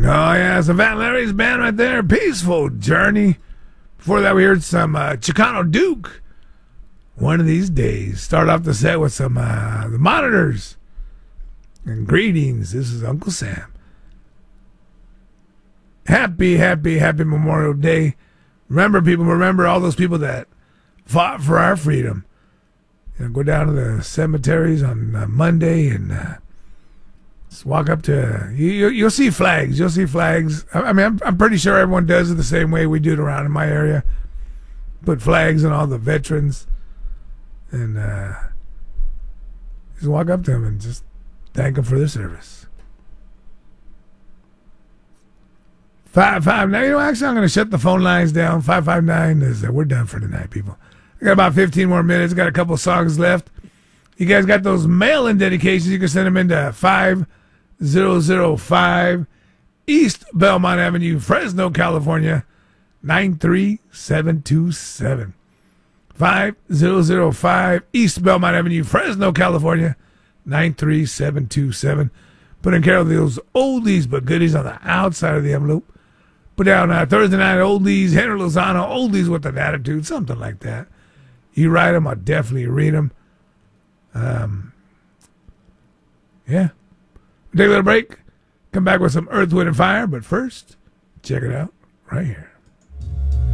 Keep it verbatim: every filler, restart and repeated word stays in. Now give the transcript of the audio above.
Oh, yeah, it's a Van Larry's band right there. Peaceful Journey. Before that, we heard some uh, Chicano Duke. One of These Days. Start off the set with some uh, The Monitors. And greetings. This is Uncle Sam. Happy, happy, happy Memorial Day. Remember, people, remember all those people that fought for our freedom. You know, go down to the cemeteries on uh, Monday and uh, just walk up to, you, you, you'll see flags. You'll see flags. I, I mean, I'm, I'm pretty sure everyone does it the same way we do it around in my area. Put flags on all the veterans and uh, just walk up to them and just thank them for their service. Five five nine. You know, actually, I'm going to shut the phone lines down. Five five nine is uh, we're done for tonight, people. I got about fifteen more minutes. Got a couple songs left. You guys got those mail-in dedications? You can send them into five thousand five East Belmont Avenue, Fresno, California, nine three seven two seven. five thousand five East Belmont Avenue, Fresno, California, nine three seven two seven. Put in care of those oldies but goodies on the outside of the envelope. Put down uh, Thursday night oldies, Henry Lozano, oldies with an attitude, something like that. You write them, I'll definitely read them. Um, yeah. We'll take a little break. Come back with some Earth, Wind, and Fire. But first, check it out right here.